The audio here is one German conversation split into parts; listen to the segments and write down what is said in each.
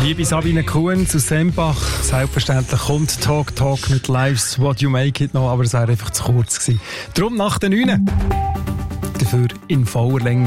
Liebe Sabine Kuhns aus Sempach, selbstverständlich kommt Talk mit Life's What You Make It noch, aber es wäre einfach zu kurz gewesen. Darum nach den 9. Dafür in voller Länge.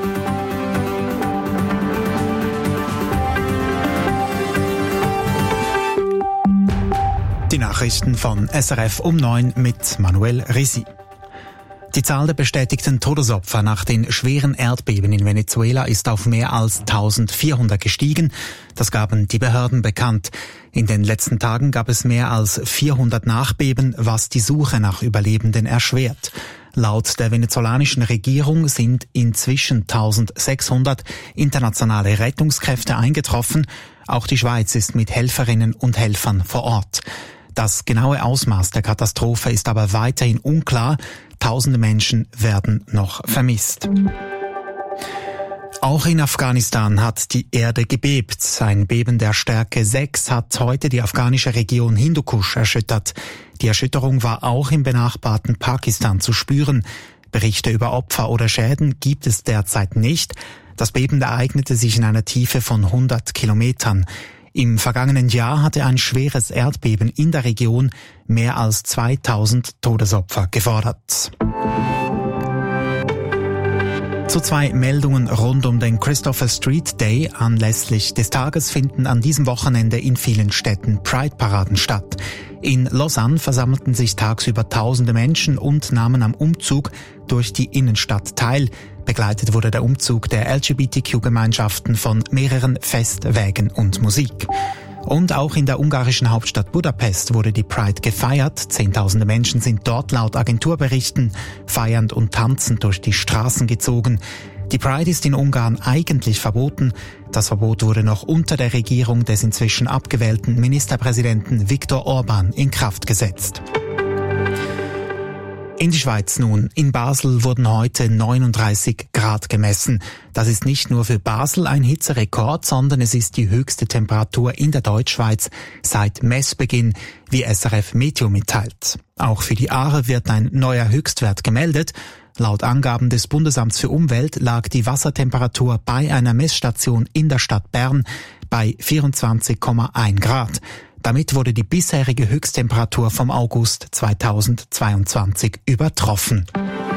Die Nachrichten von SRF um 9 mit Manuel Risi. Die Zahl der bestätigten Todesopfer nach den schweren Erdbeben in Venezuela ist auf mehr als 1400 gestiegen. Das gaben die Behörden bekannt. In den letzten Tagen gab es mehr als 400 Nachbeben, was die Suche nach Überlebenden erschwert. Laut der venezolanischen Regierung sind inzwischen 1600 internationale Rettungskräfte eingetroffen. Auch die Schweiz ist mit Helferinnen und Helfern vor Ort. Das genaue Ausmaß der Katastrophe ist aber weiterhin unklar. Tausende Menschen werden noch vermisst. Auch in Afghanistan hat die Erde gebebt. Ein Beben der Stärke 6 hat heute die afghanische Region Hindukusch erschüttert. Die Erschütterung war auch im benachbarten Pakistan zu spüren. Berichte über Opfer oder Schäden gibt es derzeit nicht. Das Beben ereignete sich in einer Tiefe von 100 Kilometern. Im vergangenen Jahr hatte ein schweres Erdbeben in der Region mehr als 2000 Todesopfer gefordert. Zu 2 Meldungen rund um den Christopher Street Day. Anlässlich des Tages finden an diesem Wochenende in vielen Städten Pride-Paraden statt. In Lausanne versammelten sich tagsüber tausende Menschen und nahmen am Umzug durch die Innenstadt teil. Begleitet wurde der Umzug der LGBTQ-Gemeinschaften von mehreren Festwägen und Musik. Und auch in der ungarischen Hauptstadt Budapest wurde die Pride gefeiert. Zehntausende Menschen sind dort laut Agenturberichten feiernd und tanzend durch die Straßen gezogen. Die Pride ist in Ungarn eigentlich verboten. Das Verbot wurde noch unter der Regierung des inzwischen abgewählten Ministerpräsidenten Viktor Orbán in Kraft gesetzt. In die Schweiz nun. In Basel wurden heute 39 Grad gemessen. Das ist nicht nur für Basel ein Hitzerekord, sondern es ist die höchste Temperatur in der Deutschschweiz seit Messbeginn, wie SRF Meteo mitteilt. Auch für die Aare wird ein neuer Höchstwert gemeldet. Laut Angaben des Bundesamts für Umwelt lag die Wassertemperatur bei einer Messstation in der Stadt Bern bei 24,1 Grad. Damit wurde die bisherige Höchsttemperatur vom August 2022 übertroffen.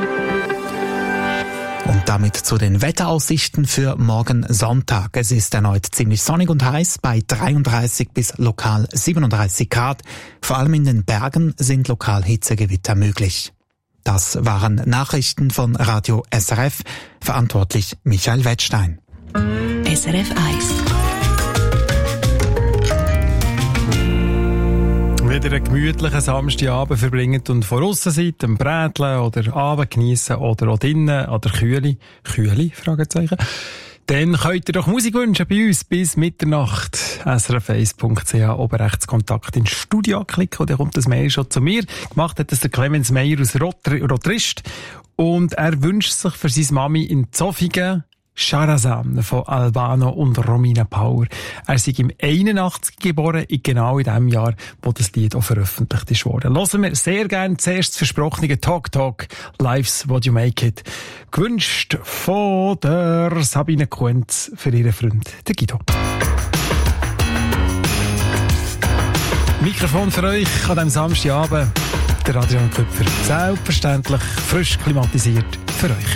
Und damit zu den Wetteraussichten für morgen Sonntag. Es ist erneut ziemlich sonnig und heiß bei 33 bis lokal 37 Grad. Vor allem in den Bergen sind lokal Hitzegewitter möglich. Das waren Nachrichten von Radio SRF. Verantwortlich Michael Wettstein. SRF 1. Wieder einen gemütlichen Samstagabend verbringt und von aussen seid, am Bräteln oder Abend geniessen oder auch drinnen an der Kühle, Fragezeichen. Dann könnt ihr doch Musik wünschen bei uns bis Mitternacht. srf1.ch, oben rechts Kontakt ins Studio klicken und dann kommt das Mail schon zu mir. Gemacht hat das der Clemens Meyer aus Rotrist und er wünscht sich für seine Mami in Zofingen Sharazam von Albano und Romina Power. Er ist im 81 geboren, genau in dem Jahr, wo das Lied auch veröffentlicht wurde. Hören wir sehr gerne zuerst das versprochene Talk, Life's What You Make It. Gewünscht von der Sabine Kuhns für ihren Freund, der Guido. Mikrofon für euch an diesem Samstagabend, der Adrian Köpfer. Selbstverständlich frisch klimatisiert für euch.